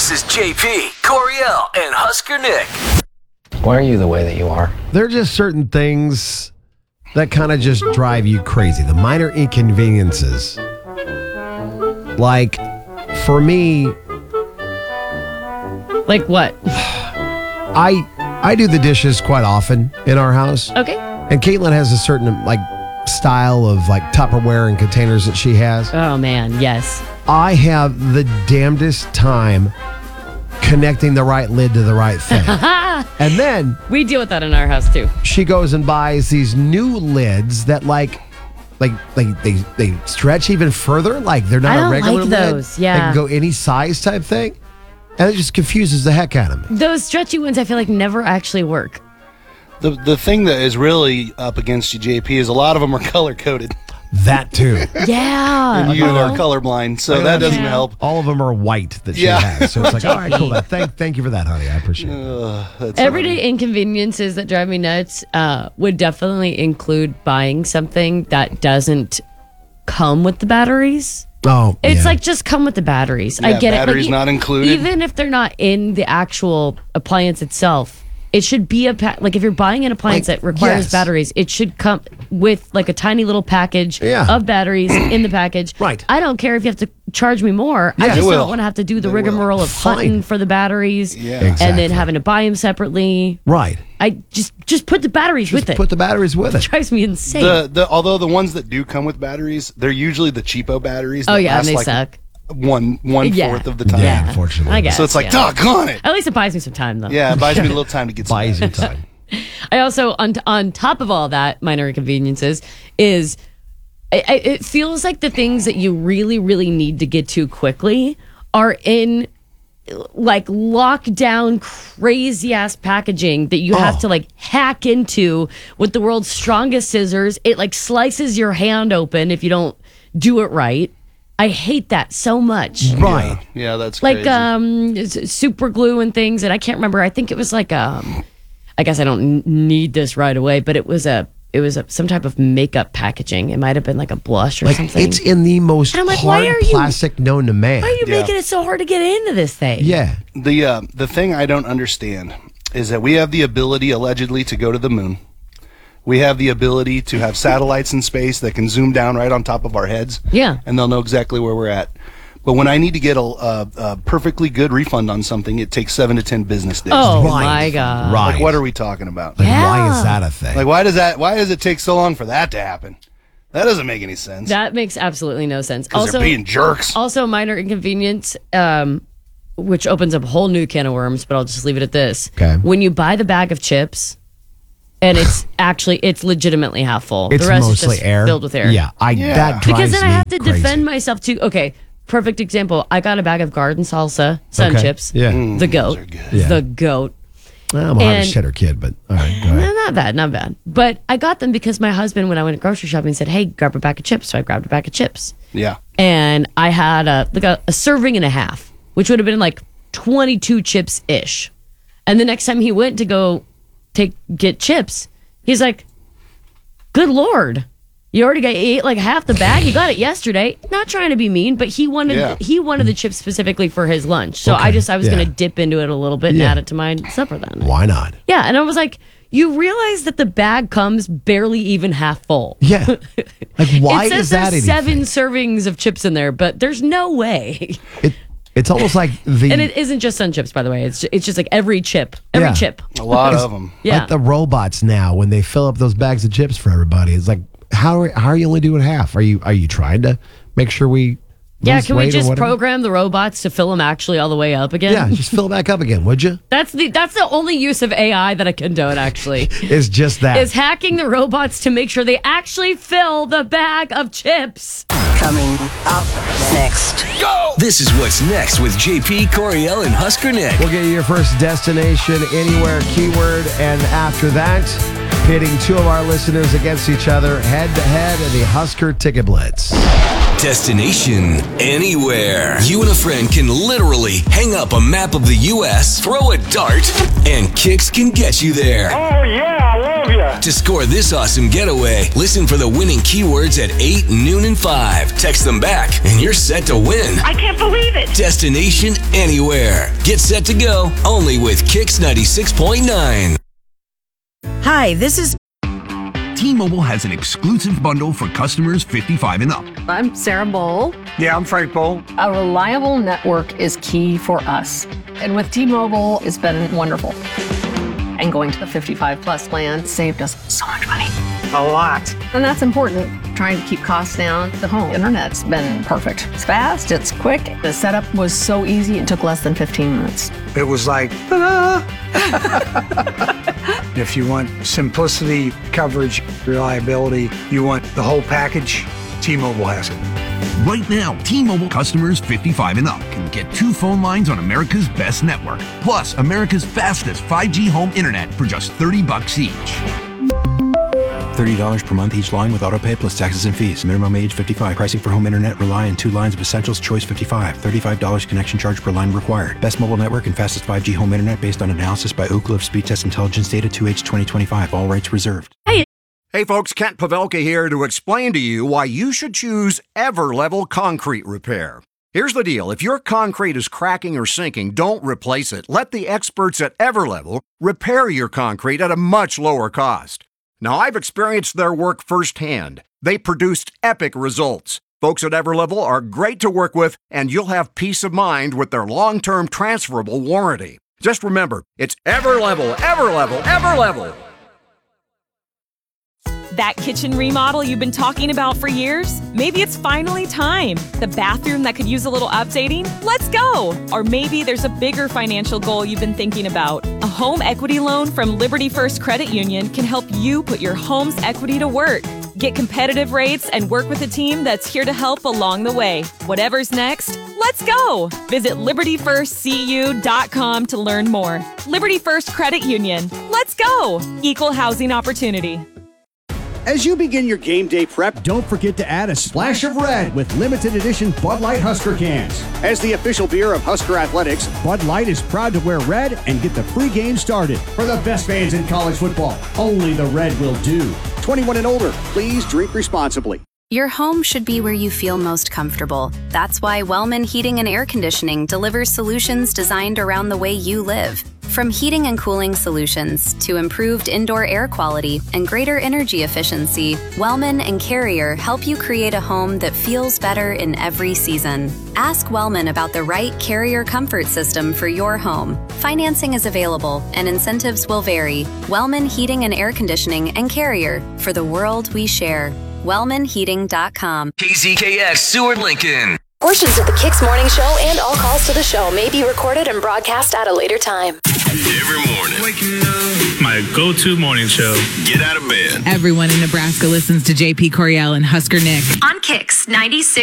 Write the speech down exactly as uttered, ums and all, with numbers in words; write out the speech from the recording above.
This is J P, Coriel, and Husker Nick. Why are you the way that you are? There are just certain things that kind of just drive you crazy. The minor inconveniences. Like, for me, Like what? I I do the dishes quite often in our house. Okay. And Caitlin has a certain, like, style of, like, Tupperware and containers that she has. Oh, man. Yes. I have the damnedest time connecting the right lid to the right thing. And then We deal with that in our house, too. she goes and buys these new lids that, like, like, like they, they stretch even further. Like, they're not I a don't regular like lid. those, They yeah. can go any size type thing. And it just confuses the heck out of me. Those stretchy ones, I feel like, never actually work. The the thing that is really up against you, J P, is a lot of them are color coded. That, too. Yeah. You Uh-huh. are colorblind, so that doesn't Yeah. help. All of them are white that she Yeah. has. So it's like, all right, cool. Thank, thank you for that, honey. I appreciate it. Uh, that's Everyday inconveniences that drive me nuts uh, would definitely include buying something that doesn't come with the batteries. Oh, It's yeah. like, just come with the batteries. I Yeah, get it. Like, batteries e- not included. Even if they're not in the actual appliance itself, it should be a pa- like if you're buying an appliance Like, that requires yes. batteries, it should come with like a tiny little package Yeah. of batteries in the package. Right. I don't care if you have to charge me more. Yeah. I They just will. don't want to have to do the They rigmarole of Fine. hunting for the batteries Yeah. and Exactly. then having to buy them separately. Right. I just just put the batteries with it. Put the batteries with it. It drives me insane. The the although the ones that do come with batteries, they're usually the cheapo batteries. oh that yeah, and last they like suck. One one Yeah. fourth of the time. Yeah, unfortunately. I guess. So it's like, yeah. doggone it. At least it buys me some time though. Yeah, it buys me a little time to get some Buys you batteries. time. I also, on on top of all that, minor inconveniences, is I, I, it feels like the things that you really, really need to get to quickly are in like lockdown, crazy ass packaging that you have Oh. to like hack into with the world's strongest scissors. It like slices your hand open if you don't do it right. I hate that so much. Right. Yeah, that's Like crazy. um s- super glue and things, and I can't remember. I think it was like um I guess I don't n- need this right away, but it was a it was a, some type of makeup packaging. It might have been like a blush or Like, something. it's in the most And I'm like, hard why are you- plastic known to man. Why are you Yeah. making it so hard to get into this thing? Yeah. The uh, the thing I don't understand is that we have the ability allegedly to go to the moon. We have the ability to have satellites in space that can zoom down right on top of our heads. Yeah. And they'll know exactly where we're at. But when I need to get a, a, a perfectly good refund on something, it takes seven to ten business days. Oh Right. my god. Right. Like, what are we talking about? Like, why Yeah. is that a thing? Like, why does that? Why does it take so long for that to happen? That doesn't make any sense. That makes absolutely no sense. Because Also, they're being jerks. also minor inconvenience, um, which opens up a whole new can of worms. But I'll just leave it at this. Okay. When you buy the bag of chips, and it's actually it's legitimately half full. it's the rest mostly is just air. filled with air. Yeah. I Yeah. that drives Because then I me have to crazy. defend myself too. Okay, perfect example. I got a bag of garden salsa sun Okay. chips. Yeah. The goat. Yeah. The goat. Well, I'm a hard And- shitter kid, but all right, go No, ahead. not bad, not bad. But I got them because my husband, when I went grocery shopping, said, "Hey, grab a bag of chips." So I grabbed a bag of chips, Yeah. and I had a like a, a serving and a half, which would have been like twenty-two chips ish. And the next time he went to go take get chips, he's like, "Good Lord, you already got ate like half the bag. You got it yesterday." Not trying to be mean, but he wanted Yeah. he wanted the chips specifically for his lunch. So I Okay, just I was yeah. gonna dip into it a little bit and Yeah. add it to my supper that night. Why not? Yeah, and I was like, you realize that the bag comes barely even half full. Yeah. Like, why it says is that there's anything? seven servings of chips in there, but there's no way. It, it's almost like the And it isn't just sun chips, by the way. It's it's just like every chip, every Yeah. chip. A lot of them. Yeah, like the robots now when they fill up those bags of chips for everybody. It's like, how are, how are you only doing half? Are you are you trying to make sure we yeah. lose Can we weight or just whatever? program the robots to fill them actually all the way up again? Yeah, just fill it back up again, would you? that's the that's the only use of A I that I condone. Actually, It's just that. is hacking the robots to make sure they actually fill the bag of chips. Coming up next. Go! This is what's next with J P, Coriel, and Husker Nick. We'll get you your first destination anywhere keyword, and after that, pitting two of our listeners against each other head to head in the Husker Ticket Blitz. Destination Anywhere. You and a friend can literally hang up a map of the U S, throw a dart, and Kix can get you there. Oh, yeah, I love you. To score this awesome getaway, listen for the winning keywords at eight, noon, and five. Text them back, and you're set to win. I can't believe it. Destination Anywhere. Get set to go, only with Kix ninety-six point nine. Hi, this is T-Mobile has an exclusive bundle for customers fifty-five and up. I'm Sarah Bowl. Yeah, I'm Frank Bowl. A reliable network is key for us. And with T-Mobile, it's been wonderful. And going to the fifty-five plus plan saved us so much money. A lot. And that's important. Trying to keep costs down. The home internet's been perfect. It's fast, it's quick. The setup was so easy, it took less than fifteen minutes. It was like, ta-da! If you want simplicity, coverage, reliability, you want the whole package, T-Mobile has it. Right now, T-Mobile customers fifty-five and up can get two phone lines on America's best network, plus America's fastest five G home internet for just thirty bucks each. thirty dollars per month each line with autopay plus taxes and fees. Minimum age fifty-five. Pricing for home internet rely on two lines of Essentials Choice fifty-five. thirty-five dollars connection charge per line required. Best mobile network and fastest five G home internet based on analysis by Ookla of Speed Test Intelligence Data two H twenty twenty-five. All rights reserved. Hey. Hey folks, Kent Pavelka here to explain to you why you should choose Everlevel Concrete Repair. Here's the deal. If your concrete is cracking or sinking, don't replace it. Let the experts at Everlevel repair your concrete at a much lower cost. Now, I've experienced their work firsthand. They produced epic results. Folks at Everlevel are great to work with, and you'll have peace of mind with their long-term transferable warranty. Just remember, it's Everlevel, Everlevel, Everlevel. That kitchen remodel you've been talking about for years? Maybe it's finally time. The bathroom that could use a little updating? Let's go! Or maybe there's a bigger financial goal you've been thinking about. A home equity loan from Liberty First Credit Union can help you put your home's equity to work. Get competitive rates and work with a team that's here to help along the way. Whatever's next, let's go! Visit liberty first c u dot com to learn more. Liberty First Credit Union. Let's go! Equal housing opportunity. As you begin your game day prep, don't forget to add a splash of red with limited edition Bud Light Husker cans. As the official beer of Husker Athletics, Bud Light is proud to wear red and get the free game started. For the best fans in college football, only the red will do. twenty-one and older, please drink responsibly. Your home should be where you feel most comfortable. That's why Wellman Heating and Air Conditioning delivers solutions designed around the way you live. From heating and cooling solutions to improved indoor air quality and greater energy efficiency, Wellman and Carrier help you create a home that feels better in every season. Ask Wellman about the right Carrier comfort system for your home. Financing is available and incentives will vary. Wellman Heating and Air Conditioning and Carrier, for the world we share. wellman heating dot com. K Z K S Seward Lincoln. Portions of the Kix Morning Show and all calls to the show may be recorded and broadcast at a later time. Every morning. Waking up. My go-to morning show. Get out of bed. Everyone in Nebraska listens to J P Coriel and Husker Nick. On Kix ninety-six.